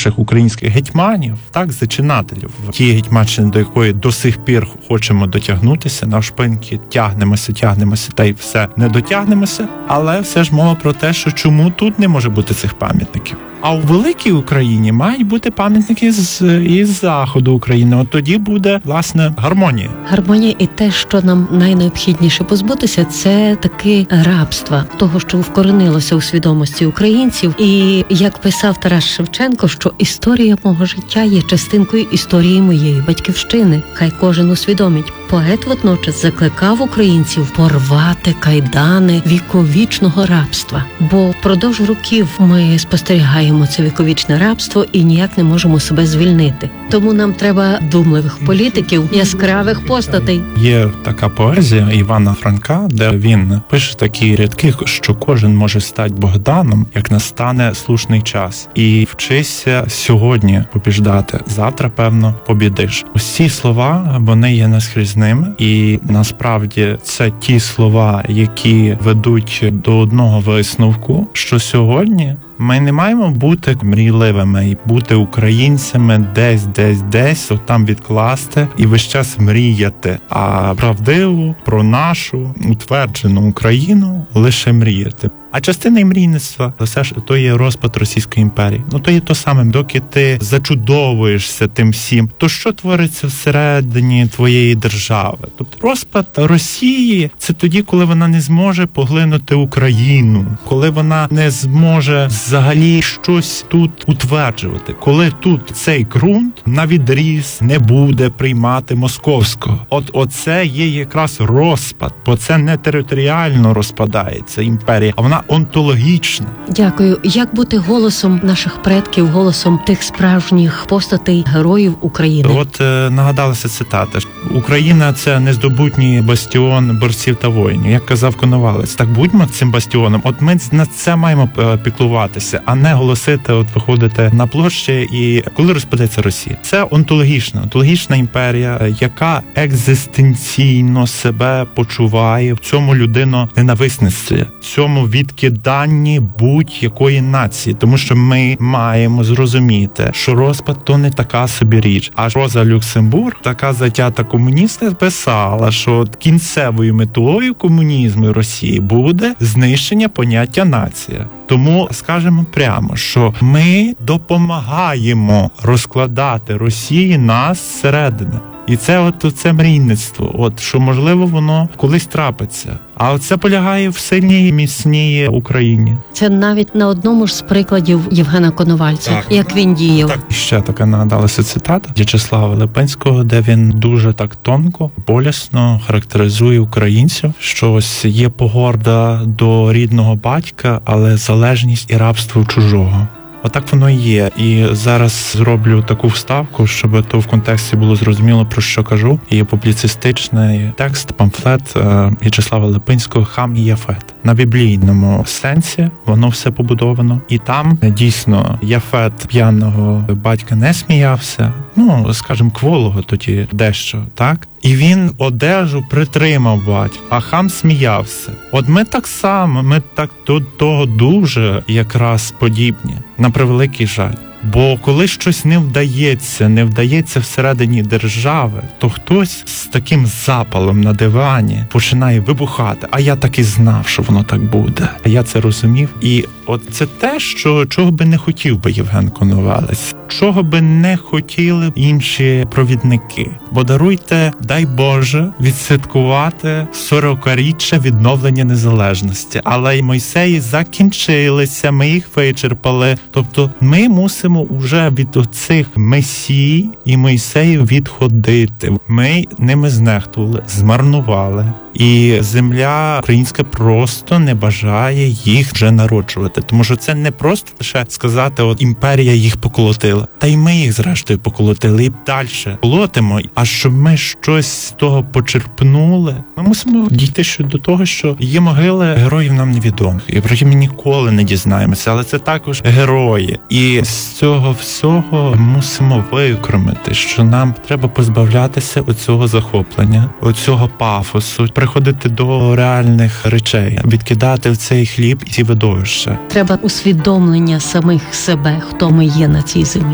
наших українських гетьманів, так, зачинателів, ті гетьманщини, до якої до сих пір хочемо дотягнутися, навшпиньки тягнемося, та й все не дотягнемося, але все ж мова про те, що чому тут не може бути цих пам'ятників. А у великій Україні мають бути пам'ятники із заходу України. От тоді буде, власне, гармонія. Гармонія і те, що нам найнеобхідніше позбутися, це таки рабства, того, що вкоренилося у свідомості українців. І як писав Тарас Шевченко, що історія мого життя є частинкою історії моєї батьківщини. Хай кожен усвідомить. Поет водночас закликав українців порвати кайдани віковічного рабства. Бо впродовж років ми спостерігаємо це віковічне рабство і ніяк не можемо себе звільнити. Тому нам треба думливих політиків, яскравих постатей. Є така поезія Івана Франка, де він пише такі рядки, що кожен може стати Богданом, як настане слушний час. І вчися сьогодні побіждати, завтра, певно, побідиш. Ось ці слова, вони є наскрізними, і насправді це ті слова, які ведуть до одного висновку, що сьогодні ми не маємо бути мрійливими і бути українцями десь, там відкласти і весь час мріяти, а правдиву про нашу утверджену Україну лише мріяти. А частина мрійництва – все ж то є розпад Російської імперії. То є то саме, доки ти зачудовуєшся тим всім, то що твориться всередині твоєї держави? Тобто розпад Росії – це тоді, коли вона не зможе поглинути Україну, коли вона не зможе взагалі щось тут утверджувати, коли тут цей ґрунт навідріз не буде приймати московського. Оце є якраз розпад, бо це не територіально розпадається імперія, а вона онтологічна. Дякую. Як бути голосом наших предків, голосом тих справжніх постатей, героїв України? Нагадалася цитата. Україна – це нездобутній бастіон борців та воїнів. Як казав Коновалець, так будьмо цим бастіоном. Ми на це маємо піклуватися, а не голосити, виходити на площі і коли розпадеться Росія. Це онтологічна імперія, яка екзистенційно себе почуває в цьому людино-ненависництві, в цьому відкиданні будь-якої нації. Тому що ми маємо зрозуміти, що розпад то не така собі річ. А Роза Люксембург, така затята комуністка, писала, що кінцевою метою комунізму Росії буде знищення поняття нація. Тому скажемо прямо, що ми допомагаємо розкладати Росії нас зсередини. І це мрійництво, що можливо воно колись трапиться. А це полягає в сильній, міцній Україні. Це навіть на одному ж з прикладів Євгена Коновальця, так, як він діяв. Так, ще така нагадалася цитата В'ячеслава Липинського, де він дуже так тонко, болісно характеризує українців, що ось є погорда до рідного батька, але залежність і рабство чужого. Отак воно і є. І зараз зроблю таку вставку, щоб то в контексті було зрозуміло, про що кажу. Є публіцистичний текст, памфлет В'ячеслава Липинського «Хам і Яфет». На біблійному сенсі воно все побудовано. І там, дійсно, Яфет п'яного батька не сміявся. Скажімо, кволого тоді дещо, так? І він одежу притримав батька, а Хам сміявся. Ми так само, ми так до того дуже якраз подібні, на превеликий жаль. Бо коли щось не вдається всередині держави, то хтось з таким запалом на дивані починає вибухати. А я так і знав, що воно так буде. Я це розумів. І це те, чого би не хотів би Євген Коновалець. Чого би не хотіли інші провідники. Бо даруйте, дай Боже, відсвяткувати 40-річчя відновлення незалежності. Але й Мойсеї закінчилися, ми їх вичерпали. Тобто ми мусимо уже від оцих месій і Мойсеїв відходити. Ми ними знехтували, змарнували. І земля українська просто не бажає їх вже народжувати. Тому що це не просто лише сказати, імперія їх поколотила. Та й ми їх зрештою поколотили і далі колотимо. А щоб ми щось з того почерпнули, ми мусимо дійти до того, що є могили героїв нам невідомих. І про які ми ніколи не дізнаємося, але це також герої. І з цього всього мусимо викремити, що нам треба позбавлятися оцього захоплення, оцього пафосу, приходити до реальних речей, відкидати в цей хліб і ці видовища. Треба усвідомлення самих себе, хто ми є на цій землі.